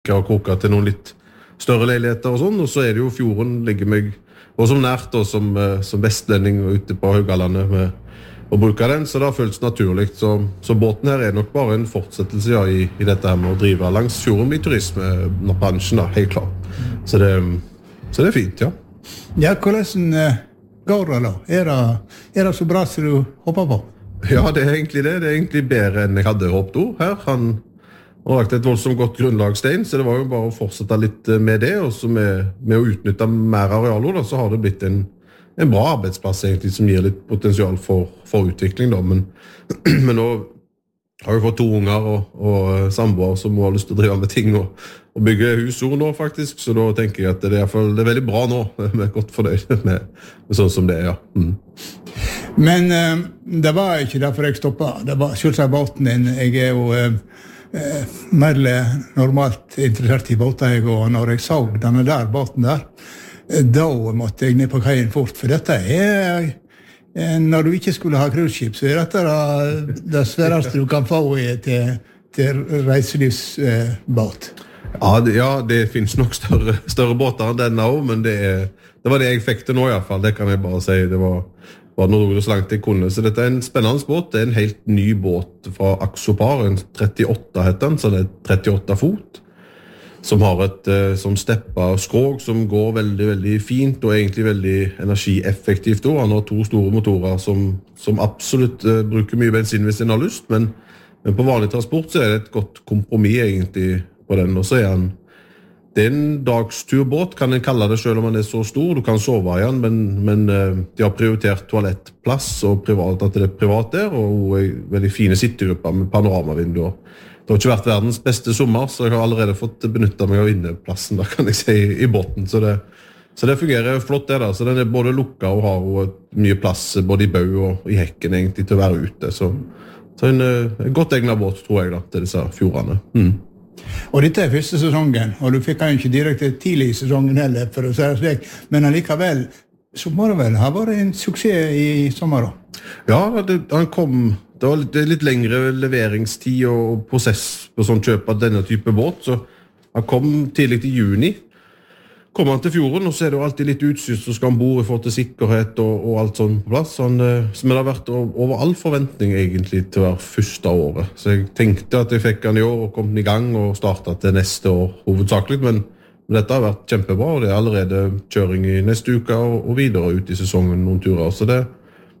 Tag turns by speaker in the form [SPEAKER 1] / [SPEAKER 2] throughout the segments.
[SPEAKER 1] og koka til noen litt større leiligheter og sånn, og så det jo fjorden ligger meg, og som nært og som vestlending ute på Haugalandet med å bruke den, så det har føltes naturlig. Så båten her nok bare en fortsettelse i dette her med å drive langs fjorden i turismebransjen, da, helt klart. Så det fint, ja.
[SPEAKER 2] Ja, hvordan går det da? Er det så bra som du håper på?
[SPEAKER 1] Ja, det egentlig det. Det egentlig bedre enn jeg hadde håpet her. Han har lagt et voldsomt godt grunnlagstein, så det var jo bare å fortsette litt med det, og så med å utnytte mer arealer, da, så har det blitt en bra arbeidsplass egentlig, som gir litt potensial for utvikling da, men nå har jeg fått 2 unger og samboer som har lyst til å drive med ting og bygge hus nå faktisk, så da tenker jeg at det er veldig bra nå, vi godt fornøyd med sånn som det ja.
[SPEAKER 2] Men det var ikke derfor jeg stoppet, det var selvsagt båten din, jeg jo mer normalt interessert i båter, og når jeg så denne der båten der, da måtte jeg ned på kajen fort, for dette når du ikke skulle ha cruiseskip, så dette det sværeste du kan få til reiselivsbåt.
[SPEAKER 1] Ja, det finnes nok større båter enn denne også, men det var det jeg fikk til nå i hvert fall, det kan jeg bare si, det var noe så langt jeg kunne. Så dette en spennende båt, det en helt ny båt fra Axopar, en 38 heter den, så det 38 fot, som har et som steppa skrog som går veldig, veldig fint og egentlig veldig energieffektivt. Han har 2 store motorer som absolutt bruker mye bensin hvis den har lyst, men på vanlig transport så det et godt kompromiss egentlig på den, og så det en dagsturbåt, kan en kalle det selv om den så stor, du kan sove i den, men de har prioritert toalettplass og privat, at det privat der, og veldig fine sittegrupper med panoramavinduer. Det har ikke vært verdens beste sommer, så jeg har allerede fått benyttet meg av inneplassen, da kan jeg si, i båten. Så det fungerer flott det da. Så den både lukket og har mye plass, både i bau og i hekken egentlig, til å være ute. Så en godt egnet båt, tror jeg da, til disse fjordene.
[SPEAKER 2] Og dette første sesongen, og du fikk han ikke direkte tidlig i sesongen heller, for å si det slik, men allikevel, så må det vel ha vært en suksess i sommer da?
[SPEAKER 1] Ja, han kom... Det var litt lengre leveringstid og prosess på sånn kjøp av denne type båt, så han kom tidlig i juni. Kom han til fjorden, og så det jo alltid litt utstyr som skal ombord i forhold til sikkerhet og alt sånn på plass. Som det har vært over all forventning egentlig til hver første året. Så jeg tenkte at jeg fikk han i år og kom i gang og startet til neste år hovedsakelig, men dette har vært kjempebra, og det allerede kjøring i neste uke og videre ut i sesongen noen turer, så det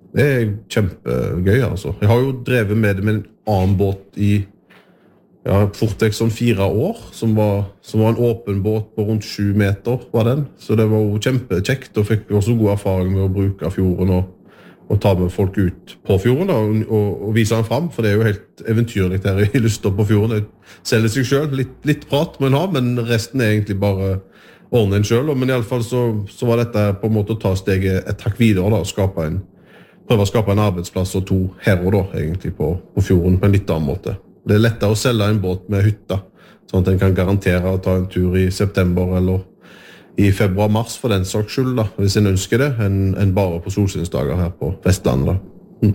[SPEAKER 1] kjempegøy, altså. Jeg har jo drevet med det med en annen båt i fort vekk sånn 4 år, som var en åpen båt på rundt 7 meter, var den. Så det var jo kjempekjekt, og fikk også god erfaring med å bruke fjorden og ta med folk ut på fjorden da, og vise den fram, for det jo helt eventyrlig her i Luster på fjorden. Det selger seg selv, litt prat må en ha, men resten egentlig bare ordne en selv. Men i alle fall så var dette på en måte å ta steget et hakk videre da, og prøve å skape en arbeidsplass og 2 her og da, egentlig, på fjorden på en litt annen måte. Det lettere å selge en båt med hytta, sånn at en kan garantere å ta en tur i september eller i februar-mars for den saks skyld, da, hvis en ønsker det, enn bare på solsynsdager her på Vestlandet. Da.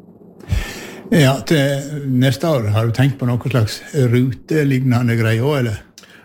[SPEAKER 2] Ja, til neste år har du tenkt på noe slags rutelignende greie også, eller?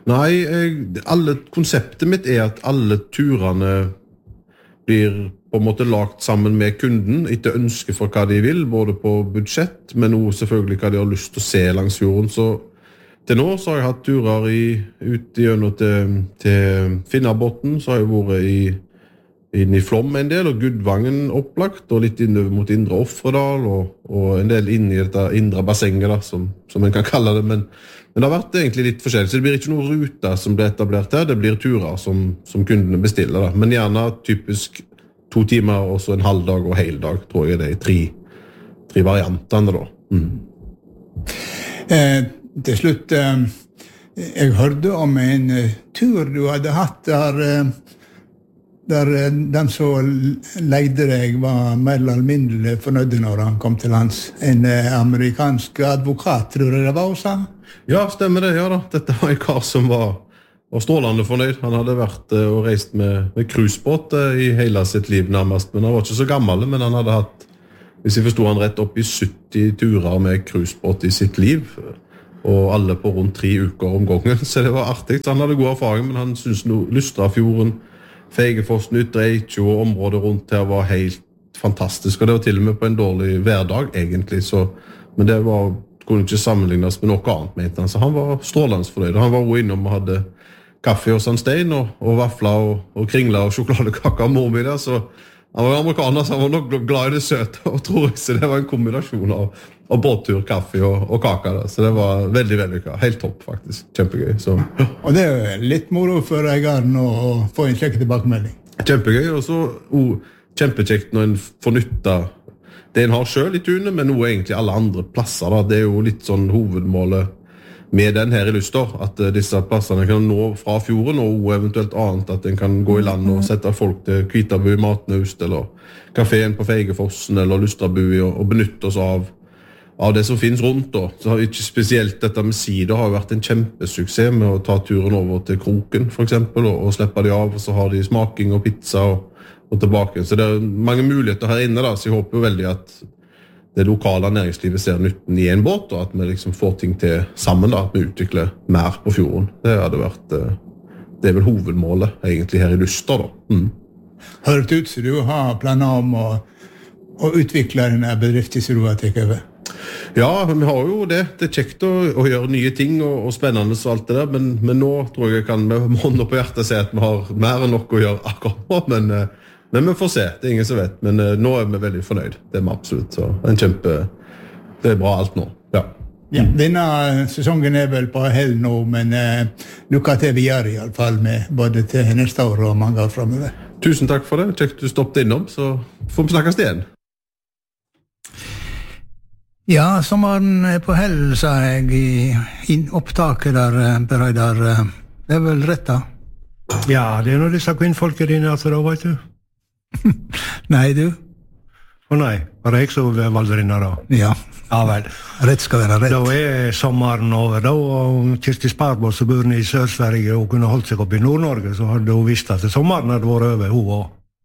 [SPEAKER 1] Nei, konseptet mitt at alle turene blir på en måte lagt sammen med kunden etter ønske for hva de vil, både på budsjett, men også selvfølgelig hva de har lyst til å se langs fjorden. Så til nå så har jeg hatt turer ut gjennom til Finnabotn, så har jeg vært inn i Flåm en del, og Gudvangen opplagt, og litt innover mot Indre Offredal, og en del inn i dette indre bassenget, da, som en kan kalle det, men det har vært egentlig litt forskjellig, så det blir ikke noen ruter som blir etablert her, det blir turer som kundene bestiller, da. Men gjerne typisk 2 timer, og så en halv dag og hel dag, tror jeg det i 3 variantene da.
[SPEAKER 2] Til slutt, jeg hørte om en tur du hadde hatt der den som leide deg var mer eller mindre fornøyd når han kom til lands. En amerikansk advokat, tror jeg det var også?
[SPEAKER 1] Ja, stemmer det, ja da. Dette var en kar som var strålende fornøyd. Han hadde vært og reist med cruisebåt i hele sitt liv nærmest, men han var ikke så gammel, men han hadde hatt, hvis jeg forstod han rett, opp i 70 turer med cruisebåt i sitt liv. og alle på rundt 3 uker om gangen, så det var artig. Så han hadde god erfaring, men han syntes Lustrafjorden, Feigefossen, Ytre Eikjo og området rundt her var helt fantastisk, og det var til og med på en dårlig hverdag egentlig, men det kunne ikke sammenlignes med noe annet, mente han, så han var strålende fornøyd. Han var også innom og hadde kaffe hos Stein, og vafler og kringler og sjokoladekaka og mormor der, så han var amerikaner, så han var nok glad i det søte, og tror ikke, så det var en kombinasjon av båttur, kaffe og kaka der. Så det var veldig, veldig bra. Helt topp, faktisk. Kjempegøy. Så, ja.
[SPEAKER 2] Og det litt moro for eieren å få en slik tilbakemelding.
[SPEAKER 1] Kjempegøy, og så kjempekjekt når en får nytta det en har selv i tunet, men noe egentlig alle andre plasser. Da. Det jo litt sånn hovedmålet med den her i Luster, at disse plassene kan nå fra fjorden, og eventuelt annet at en kan gå i land og sette folk til Kvitabu i Matnaust, eller kaféen på Feigefossen, eller Lustrabu, og benytte oss av det som finnes rundt. Da. Så har ikke spesielt dette med sider har vært en kjempesuksess med å ta turen over til Kroken, for eksempel, og slippe de av, og så har de smaking og pizza og tilbake. Så det mange muligheter her inne, da, så jeg håper jo veldig at det lokale næringslivet ser nytten i en båt, og at vi liksom får ting til sammen, da, at vi utvikler mer på fjorden. Det hadde vært, det vel hovedmålet egentlig her i Luster, da.
[SPEAKER 2] Hører det ut som du har planer om å utvikle denne bedriften som du har tatt over?
[SPEAKER 1] Ja, vi har jo det. Det kjekt å gjøre nye ting og spennende og alt det der, men nå tror jeg kan med hånden på hjertet si at vi har mer enn nok å gjøre akkurat nå, men vi får se, det ingen som vet, men nå vi veldig fornøyd, det vi absolutt, så det bra alt nå, ja.
[SPEAKER 2] Ja, denne sesongen vel på hell nå, men lykke til videre i alle fall, med både til neste år og mange år fremover.
[SPEAKER 1] Tusen takk for det, kjekt du stoppet innom, så får vi snakkes igjen.
[SPEAKER 2] Ja, sommeren på hell, sa jeg i opptaket der, Bereidar, det vel rett da?
[SPEAKER 3] Ja, det noe disse kvinnfolket dine, altså da, vet du.
[SPEAKER 2] Nei, du?
[SPEAKER 3] Nei, var det jeg som valgte inn da?
[SPEAKER 2] Ja.
[SPEAKER 3] Ja vel.
[SPEAKER 2] Rett skal være rett.
[SPEAKER 3] Da sommeren over, da, og Kirsti Sparbo som bor i Sør-Sverige og kunne holdt seg opp i Nord-Norge, så hadde hun visst at sommeren hadde vært over, hun også.